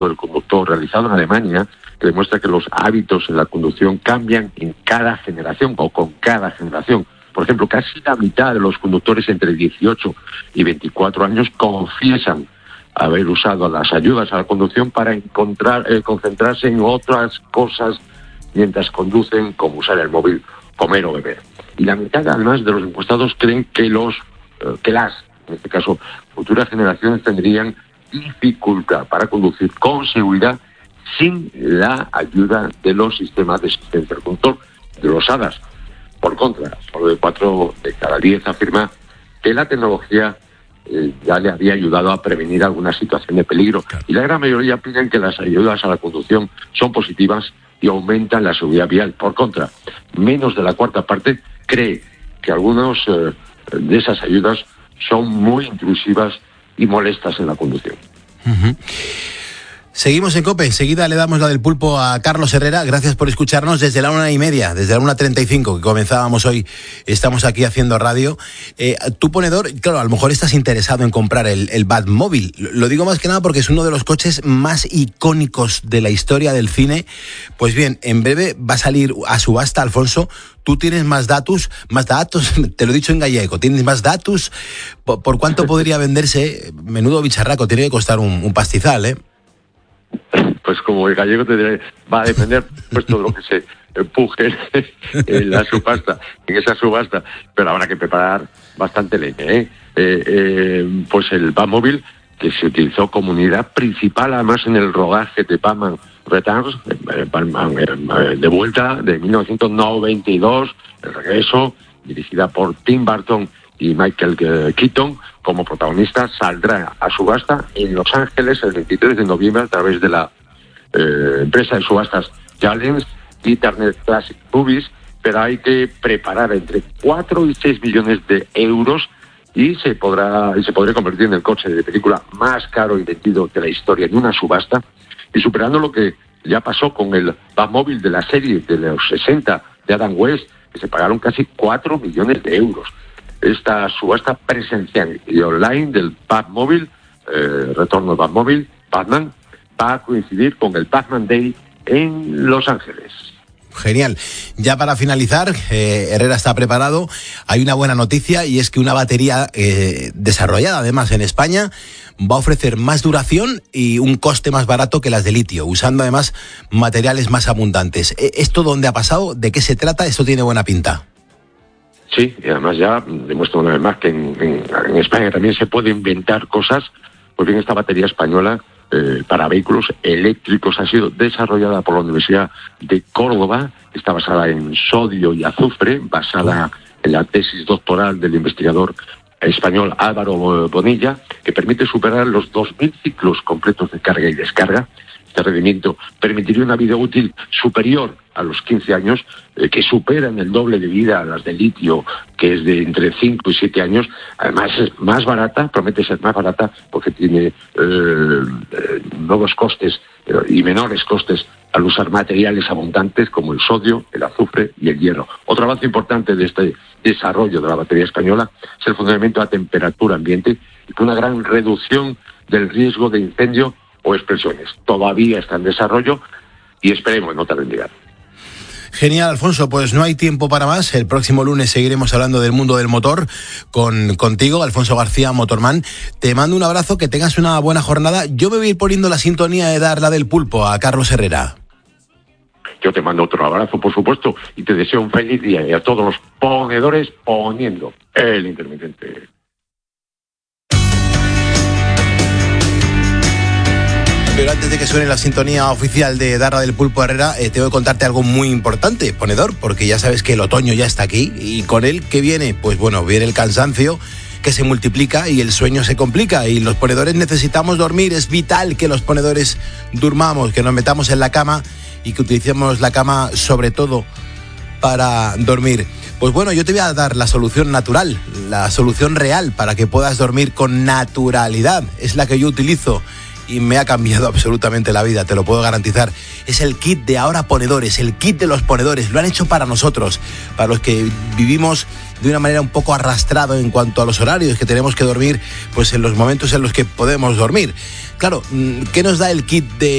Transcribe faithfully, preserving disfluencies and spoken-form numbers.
del conductor realizado en Alemania, que demuestra que los hábitos en la conducción cambian en cada generación o con cada generación. Por ejemplo, casi la mitad de los conductores entre dieciocho y veinticuatro años confiesan haber usado las ayudas a la conducción para encontrar, eh, concentrarse en otras cosas mientras conducen, como usar el móvil, comer o beber. Y la mitad, además, de los encuestados creen que los, eh, que las, en este caso, futuras generaciones tendrían dificultad para conducir con seguridad sin la ayuda de los sistemas de asistencia al conductor, de los A D A S. Por contra, solo de cuatro de cada diez afirma que la tecnología eh, ya le había ayudado a prevenir alguna situación de peligro. Y la gran mayoría opinan que las ayudas a la conducción son positivas y aumentan la seguridad vial. Por contra, menos de la cuarta parte cree que algunos eh, de esas ayudas son muy intrusivas y molestas en la conducción. Uh-huh. Seguimos en COPE, enseguida le damos la del pulpo a Carlos Herrera. Gracias por escucharnos desde la una y media, desde la una treinta y cinco que comenzábamos hoy. Estamos aquí haciendo radio. Eh, tu ponedor, claro, a lo mejor estás interesado en comprar el, el Batmóvil. Lo digo más que nada porque es uno de los coches más icónicos de la historia del cine. Pues bien, en breve va a salir a subasta, Alfonso. Tú tienes más datos, más datos, te lo he dicho en gallego, tienes más datos. ¿Por, por cuánto podría venderse? Menudo bicharraco, tiene que costar un, un pastizal, ¿eh? Pues como el gallego te diré, va a depender pues todo lo que se empuje en la subasta, en esa subasta, pero habrá que preparar bastante leña, ¿eh? Eh, eh, pues el Batmóvil, que se utilizó como unidad principal además en el rodaje de Batman Returns, de vuelta de mil novecientos noventa y dos, el regreso, dirigida por Tim Burton y Michael Keaton como protagonista, saldrá a subasta en Los Ángeles el veintitrés de noviembre a través de la eh, empresa de subastas Challenge y Turner Classic Movies, pero hay que preparar entre cuatro y seis millones de euros y se podrá y se podrá convertir en el coche de película más caro y vendido de la historia en una subasta, y superando lo que ya pasó con el Batmóvil de la serie de los sesenta de Adam West, que se pagaron casi cuatro millones de euros. Esta subasta presencial y online del Batmóvil, eh, retorno al Batmóvil, Batman, va a coincidir con el Batman Day en Los Ángeles. Genial. Ya para finalizar, eh, Herrera está preparado. Hay una buena noticia y es que una batería eh, desarrollada además en España va a ofrecer más duración y un coste más barato que las de litio, usando además materiales más abundantes. ¿Esto dónde ha pasado? ¿De qué se trata? Esto tiene buena pinta. Sí, y además ya demuestra una vez más que en, en, en España también se puede inventar cosas. Pues bien, esta batería española eh, para vehículos eléctricos ha sido desarrollada por la Universidad de Córdoba, está basada en sodio y azufre, basada en la tesis doctoral del investigador español Álvaro Bonilla, que permite superar los dos mil ciclos completos de carga y descarga. Este rendimiento permitiría una vida útil superior a los quince años, eh, que superan el doble de vida a las de litio, que es de entre cinco y siete años. Además es más barata, promete ser más barata, porque tiene eh, eh, nuevos costes eh, y menores costes al usar materiales abundantes como el sodio, el azufre y el hierro. Otro avance importante de este desarrollo de la batería española es el funcionamiento a temperatura ambiente y con una gran reducción del riesgo de incendio o explosiones. Todavía está en desarrollo y esperemos no tarde. Genial, Alfonso, pues no hay tiempo para más. El próximo lunes seguiremos hablando del mundo del motor con contigo, Alfonso García, Motorman. Te mando un abrazo, que tengas una buena jornada. Yo me voy a ir poniendo la sintonía de dar la del pulpo a Carlos Herrera. Yo te mando otro abrazo, por supuesto, y te deseo un feliz día, y a todos los ponedores poniendo el intermitente. Pero antes de que suene la sintonía oficial de Darla del Pulpo Herrera, eh, tengo que contarte algo muy importante, ponedor, porque ya sabes que el otoño ya está aquí, y con él, ¿qué viene? Pues bueno, viene el cansancio, que se multiplica y el sueño se complica, y los ponedores necesitamos dormir. Es vital que los ponedores durmamos, que nos metamos en la cama y que utilicemos la cama sobre todo para dormir. Pues bueno, yo te voy a dar la solución natural, la solución real para que puedas dormir con naturalidad. Es la que yo utilizo y me ha cambiado absolutamente la vida, te lo puedo garantizar. Es el kit de Ahora Ponedores, el kit de los ponedores. Lo han hecho para nosotros, para los que vivimos de una manera un poco arrastrado en cuanto a los horarios, que tenemos que dormir pues en los momentos en los que podemos dormir. Claro, ¿qué nos da el kit de